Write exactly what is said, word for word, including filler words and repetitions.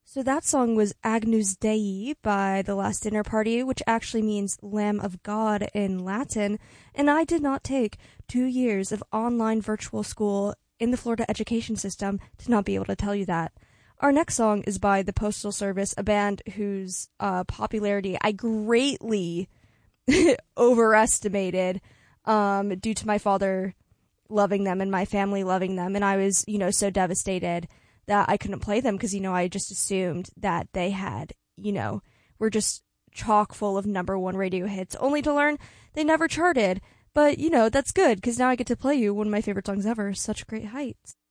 So that song was Agnus Dei by The Last Dinner Party, which actually means Lamb of God in Latin. And I did not take two years of online virtual school in the Florida education system to not be able to tell you that. Our next song is by the Postal Service, a band whose uh, popularity I greatly overestimated um, due to my father loving them and my family loving them. And I was, you know, so devastated that I couldn't play them because, you know, I just assumed that they had, you know, were just chock full of number one radio hits, only to learn they never charted. But, you know, that's good because now I get to play you one of my favorite songs ever, Such Great Heights.